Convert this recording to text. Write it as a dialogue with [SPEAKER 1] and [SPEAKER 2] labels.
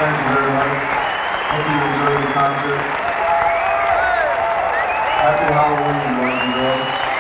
[SPEAKER 1] thank you very much. Hope you enjoyed the concert. Happy Halloween, boys and girls.